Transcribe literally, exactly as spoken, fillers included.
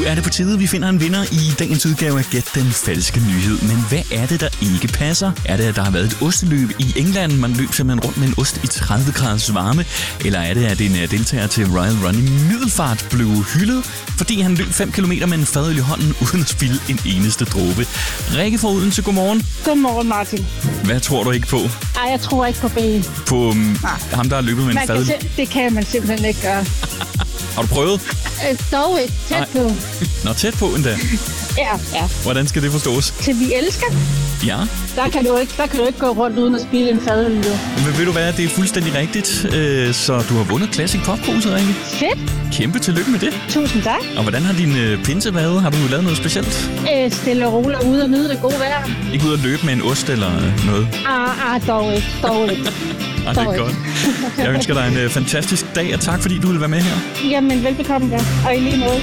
er det på tide, vi finder en vinder i dagens udgave af Gæt den falske nyhed. Men hvad er det, der ikke passer? Er det, at der har været et osteløb i England? Man løb simpelthen rundt med en ost i tredive graders varme. Eller er det, at en deltager til Royal Run i Middelfart blev hyldet, fordi han løb fem kilometer med en fadøl i hånden, uden at spilde en eneste dråbe? Rikke fra Odense, godmorgen. Godmorgen, Martin. Hvad tror du ikke på? Ej, jeg tror ikke på B. På um, ham, der har løbet med man en fadøl? Kan, det kan man simpelthen ikke gøre. Har du prøvet? Øh, dog ikke. Tæt Ej. på. Nå, tæt på endda. Ja, ja. Hvordan skal det forstås? Til vi elsker. Ja. Der kan du ikke, der kan du ikke gå rundt uden at spille en fadøl. Men ved du hvad, det er fuldstændig rigtigt. Så du har vundet Classic Pop-pose, Rikke. Fedt. Kæmpe tillykke med det. Tusind tak. Og hvordan har din øh, pinse været? Har du lavet noget specielt? Øh, stille og roligt ude og nyde det gode vejr. Ikke ud at løbe med en ost eller noget? Ah, ah dog ikke. Dog ikke. Ej, det er godt. Jeg ønsker dig en øh, fantastisk dag, og tak fordi du ville være med her. Jamen, velbekomme, ja. Og i lige måde.